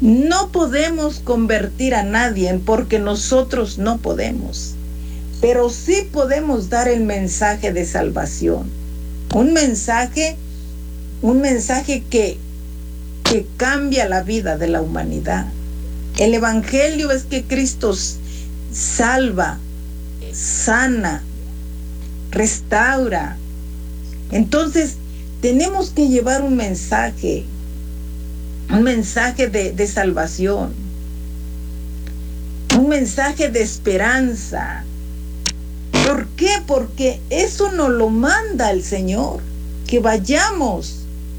No podemos convertir a nadie porque nosotros no podemos, pero sí podemos dar el mensaje de salvación. Un mensaje que cambia la vida de la humanidad. El evangelio es que Cristo salva, sana, restaura. Entonces, tenemos que llevar un mensaje de salvación, un mensaje de esperanza. ¿Por qué? Porque eso nos lo manda el Señor, que vayamos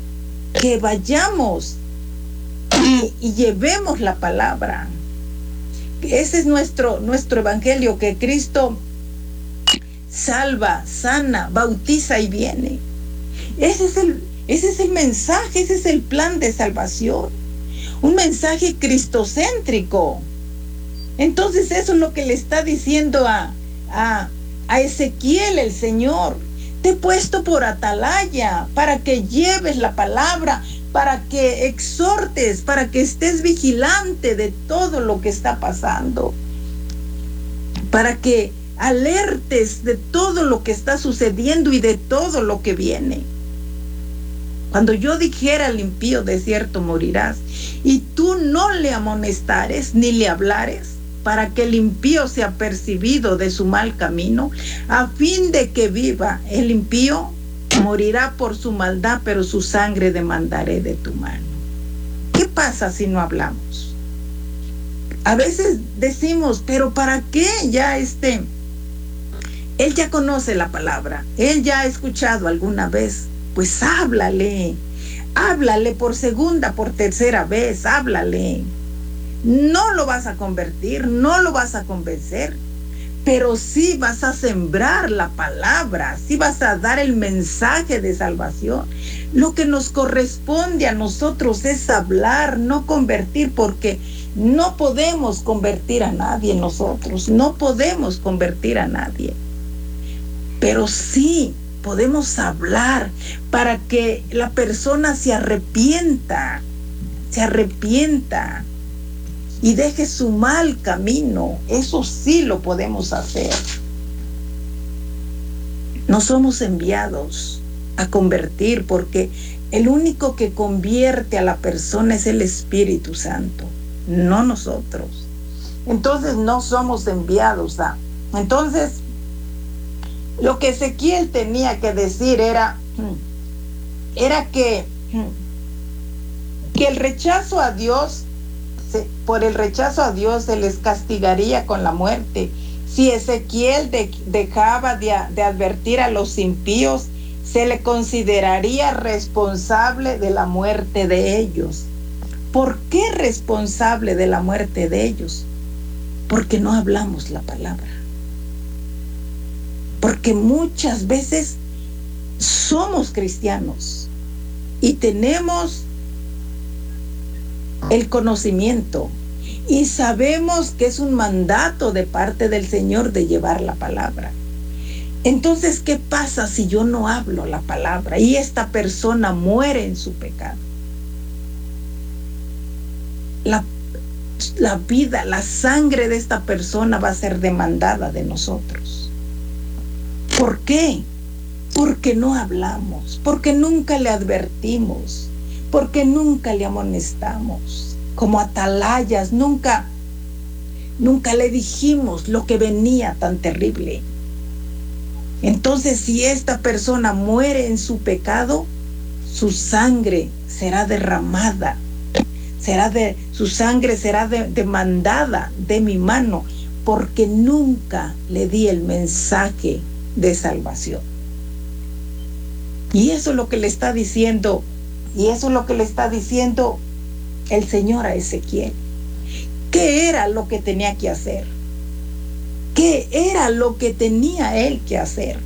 y llevemos la palabra. Ese es nuestro evangelio, que Cristo salva, sana, bautiza y viene. Ese es el mensaje, ese es el plan de salvación. Un mensaje cristocéntrico. Entonces eso es lo que le está diciendo a Ezequiel el Señor. Te he puesto por atalaya para que lleves la palabra, para que exhortes, para que estés vigilante de todo lo que está pasando, para que alertes de todo lo que está sucediendo y de todo lo que viene. Cuando yo dijera al impío, de cierto morirás, y tú no le amonestares ni le hablares, para que el impío sea percibido de su mal camino, a fin de que viva. El impío morirá por su maldad, pero su sangre demandaré de tu mano. ¿Qué pasa si no hablamos? A veces decimos, pero ¿para qué? Él ya conoce la palabra, él ya ha escuchado alguna vez. Pues háblale por segunda, por tercera vez, háblale. No lo vas a convertir, no lo vas a convencer, pero sí vas a sembrar la palabra, sí vas a dar el mensaje de salvación. Lo que nos corresponde a nosotros es hablar, no convertir, porque no podemos convertir a nadie nosotros, no podemos convertir a nadie. Pero sí podemos hablar para que la persona se arrepienta y deje su mal camino. Eso sí lo podemos hacer. No somos enviados a convertir, porque el único que convierte a la persona es el Espíritu Santo, no nosotros. Entonces no somos enviados a... Entonces, lo que Ezequiel tenía que decir era que el rechazo a Dios, por el rechazo a Dios se les castigaría con la muerte. Si Ezequiel dejaba de advertir a los impíos, se le consideraría responsable de la muerte de ellos. ¿Por qué responsable de la muerte de ellos? Porque no hablamos la palabra. Porque muchas veces somos cristianos y tenemos el conocimiento y sabemos que es un mandato de parte del Señor de llevar la palabra. Entonces, ¿qué pasa si yo no hablo la palabra y esta persona muere en su pecado? La vida, la sangre de esta persona va a ser demandada de nosotros. ¿Por qué? Porque no hablamos, porque nunca le advertimos, porque nunca le amonestamos. Como atalayas, nunca le dijimos lo que venía tan terrible. Entonces, si esta persona muere en su pecado, su sangre será derramada, su sangre será demandada de mi mano, porque nunca le di el mensaje de salvación. Y eso es lo que le está diciendo, el Señor a Ezequiel. ¿Qué era lo que tenía que hacer? ¿Qué era lo que tenía él que hacer?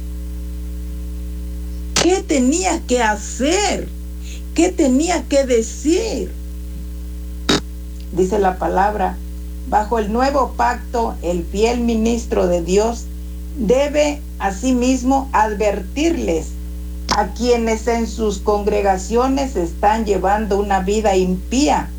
¿Qué tenía que hacer? ¿Qué tenía que decir? Dice la palabra: bajo el nuevo pacto, el fiel ministro de Dios debe asimismo advertirles a quienes en sus congregaciones están llevando una vida impía